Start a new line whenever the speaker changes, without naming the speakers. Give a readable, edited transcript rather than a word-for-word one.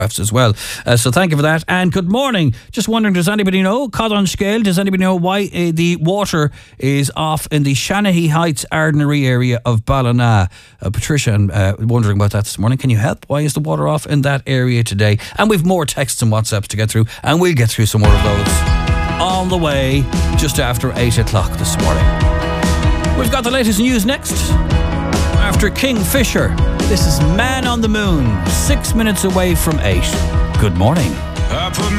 as well. So thank you for that. And good morning. Just wondering, does anybody know, Cod on Scale, does anybody know why the water is off in the Shanahy Heights Ardnary area of Ballina? Patricia, wondering about that this morning. Can you help? Why is the water off in that area today? And we've more texts and WhatsApps to get through, and we'll get through some more of those on the way just after 8 o'clock this morning. We've got the latest news next after Kingfisher. This is Man on the Moon, 6 minutes away from 8. Good morning.